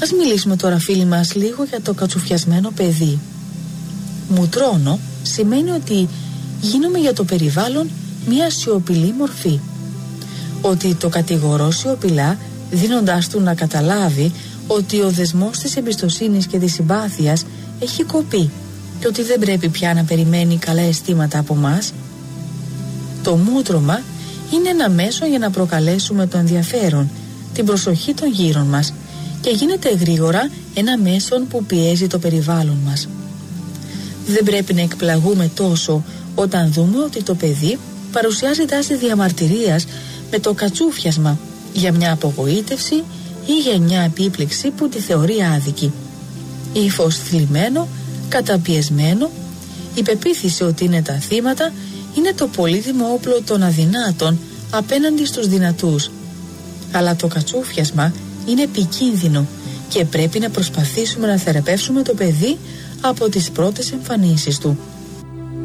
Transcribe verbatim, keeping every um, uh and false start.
Ας μιλήσουμε τώρα, φίλοι μας, λίγο για το κατσουφιασμένο παιδί. Μουτρώνω σημαίνει ότι γίνομαι για το περιβάλλον μια σιωπηλή μορφή. Ότι το κατηγορώ σιωπηλά, δίνοντάς του να καταλάβει ότι ο δεσμός της εμπιστοσύνης και της συμπάθειας έχει κοπεί και ότι δεν πρέπει πια να περιμένει καλά αισθήματα από μας. Το μούτρωμα είναι ένα μέσο για να προκαλέσουμε το ενδιαφέρον, την προσοχή των γύρων μας και γίνεται γρήγορα ένα μέσον που πιέζει το περιβάλλον μας. Δεν πρέπει να εκπλαγούμε τόσο όταν δούμε ότι το παιδί παρουσιάζει τάση διαμαρτυρίας με το κατσούφιασμα για μια απογοήτευση ή για μια επίπληξη που τη θεωρεί άδικη. Ύφος θλιμμένο, καταπιεσμένο, η πεποίθηση ότι είναι τα θύματα είναι το πολύτιμο όπλο των αδυνάτων απέναντι στους δυνατούς. Αλλά το κατσούφιασμα είναι επικίνδυνο και πρέπει να προσπαθήσουμε να θεραπεύσουμε το παιδί από τις πρώτες εμφανίσεις του.